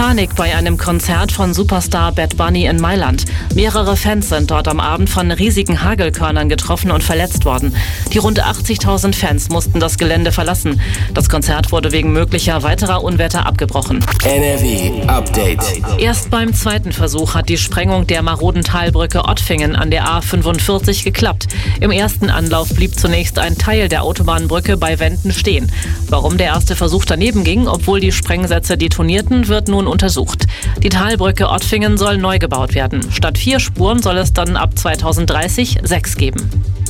Panik bei einem Konzert von Superstar Bad Bunny in Mailand. Mehrere Fans sind dort am Abend von riesigen Hagelkörnern getroffen und verletzt worden. Die rund 80.000 Fans mussten das Gelände verlassen. Das Konzert wurde wegen möglicher weiterer Unwetter abgebrochen. NRW Update. Erst beim zweiten Versuch hat die Sprengung der maroden Talbrücke Ottfingen an der A45 geklappt. Im ersten Anlauf blieb zunächst ein Teil der Autobahnbrücke bei Wänden stehen. Warum der erste Versuch daneben ging, obwohl die Sprengsätze detonierten, wird nun untersucht. Die Talbrücke Ottfingen soll neu gebaut werden. Statt 4 Spuren soll es dann ab 2030 6 geben.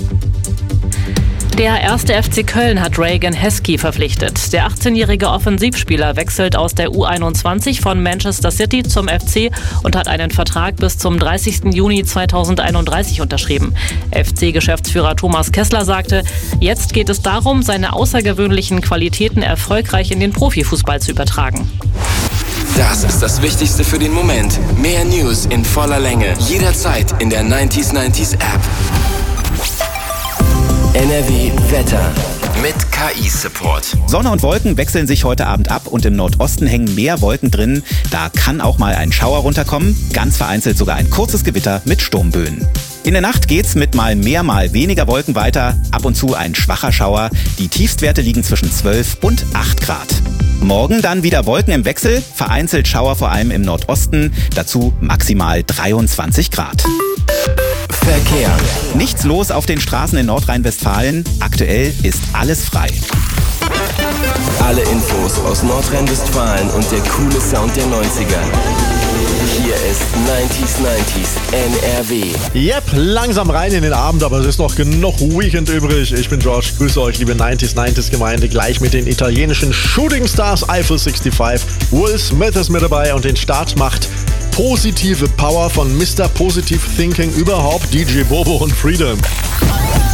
Der 1. FC Köln hat Regan Heskey verpflichtet. Der 18-jährige Offensivspieler wechselt aus der U21 von Manchester City zum FC und hat einen Vertrag bis zum 30. Juni 2031 unterschrieben. FC-Geschäftsführer Thomas Kessler sagte, jetzt geht es darum, seine außergewöhnlichen Qualitäten erfolgreich in den Profifußball zu übertragen. Das ist das Wichtigste für den Moment. Mehr News in voller Länge. Jederzeit in der 90s App. NRW Wetter mit KI-Support. Sonne und Wolken wechseln sich heute Abend ab und im Nordosten hängen mehr Wolken drin. Da kann auch mal ein Schauer runterkommen, ganz vereinzelt sogar ein kurzes Gewitter mit Sturmböen. In der Nacht geht's mit mal mehr, mal weniger Wolken weiter, ab und zu ein schwacher Schauer. Die Tiefstwerte liegen zwischen 12 und 8 Grad. Morgen dann wieder Wolken im Wechsel, vereinzelt Schauer vor allem im Nordosten, dazu maximal 23 Grad. Verkehr. Nichts los auf den Straßen in Nordrhein-Westfalen. Aktuell ist alles frei. Alle Infos aus Nordrhein-Westfalen und der coole Sound der 90er. Hier ist 90s NRW. Yep, langsam rein in den Abend, aber es ist noch genug Weekend übrig. Ich bin Josh, grüße euch, liebe 90s Gemeinde, gleich mit den italienischen Shooting Stars Eiffel 65. Will Smith ist mit dabei und den Start macht positive Power von Mr. Positive Thinking überhaupt, DJ Bobo und Freedom.